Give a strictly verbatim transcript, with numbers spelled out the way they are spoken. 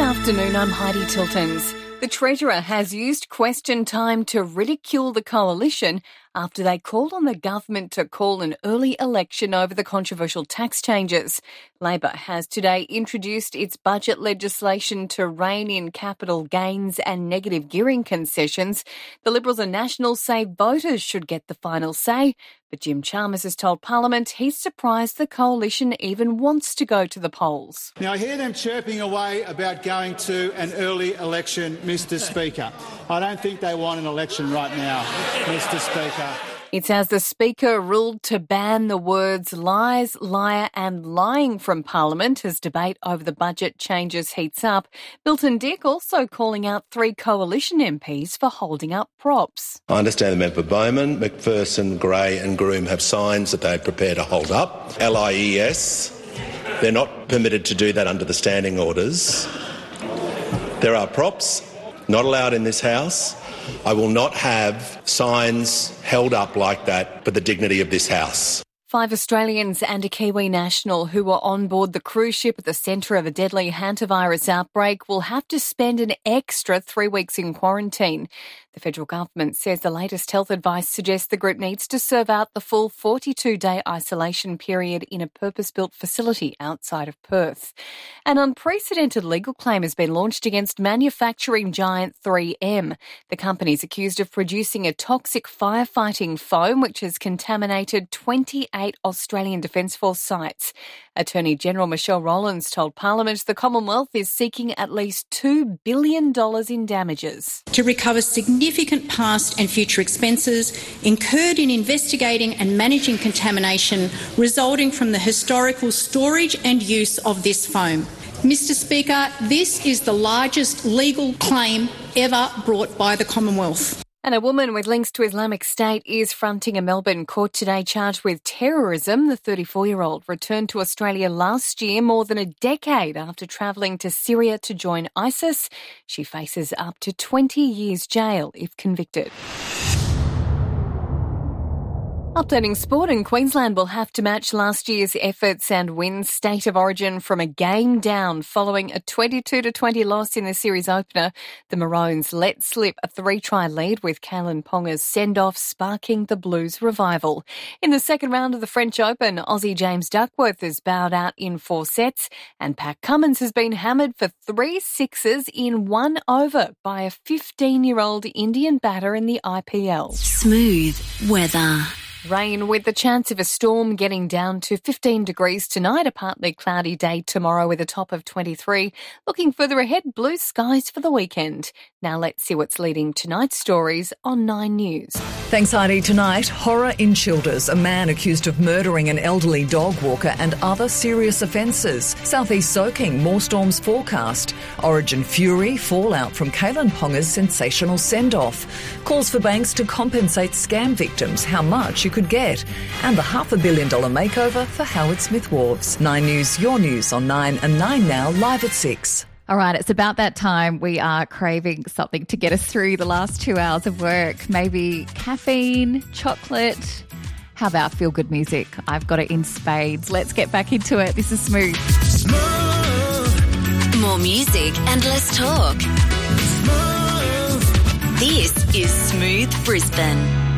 afternoon, I'm Heidi Tiltons. The Treasurer has used question time to ridicule the coalition after they called on the government to call an early election over the controversial tax changes. Labor has today introduced its budget legislation to rein in capital gains and negative gearing concessions. The Liberals and Nationals say voters should get the final say, but Jim Chalmers has told Parliament he's surprised the coalition even wants to go to the polls. Now, I hear them chirping away about going to an early election, Mister Speaker. I don't think they want an election right now, Mister Speaker. It's as the Speaker ruled to ban the words lies, liar and lying from Parliament as debate over the budget changes heats up. Milton Dick also calling out three coalition M Ps for holding up props. I understand the member Bowman, McPherson, Gray and Groom have signs that they prepare to hold up. L I E S, they're not permitted to do that under the standing orders. There are props not allowed in this House. I will not have signs held up like that for the dignity of this House. Five Australians and a Kiwi national who were on board the cruise ship at the centre of a deadly hantavirus outbreak will have to spend an extra three weeks in quarantine. The federal government says the latest health advice suggests the group needs to serve out the full forty-two day isolation period in a purpose-built facility outside of Perth. An unprecedented legal claim has been launched against manufacturing giant three M. The company is accused of producing a toxic firefighting foam which has contaminated twenty-eight Australian Defence Force sites. Attorney General Michelle Rowlands told Parliament the Commonwealth is seeking at least two billion dollars in damages. To recover significant past and future expenses incurred in investigating and managing contamination resulting from the historical storage and use of this foam. Mister Speaker, this is the largest legal claim ever brought by the Commonwealth. And a woman with links to Islamic State is fronting a Melbourne court today charged with terrorism. The thirty-four-year-old returned to Australia last year, more than a decade after travelling to Syria to join ISIS. She faces up to twenty years jail if convicted. Updating sport, and Queensland will have to match last year's efforts and win State of Origin from a game down following a twenty-two to twenty loss in the series opener. The Maroons let slip a three-try lead with Kalyn Ponga's send-off sparking the Blues' revival. In the second round of the French Open, Aussie James Duckworth has bowed out in four sets and Pat Cummins has been hammered for three sixes in one over by a fifteen-year-old Indian batter in the I P L. Smooth weather. Rain with the chance of a storm getting down to fifteen degrees tonight, a partly cloudy day tomorrow with a top of twenty-three. Looking further ahead, blue skies for the weekend. Now let's see what's leading tonight's stories on Nine News. Thanks, Heidi. Tonight, horror in Childers. A man accused of murdering an elderly dog walker and other serious offences. Southeast soaking, more storms forecast. Origin fury, fallout from Kalyn Ponga's sensational send-off. Calls for banks to compensate scam victims, how much you could get. And the half a billion dollar makeover for Howard Smith Wharves. Nine News, your news on Nine and Nine Now, live at six. All right, it's about that time. We are craving something to get us through the last two hours of work. Maybe caffeine, chocolate. How about feel-good music? I've got it in spades. Let's get back into it. This is Smooth. Smooth. More music and less talk. Smooth. This is Smooth Brisbane.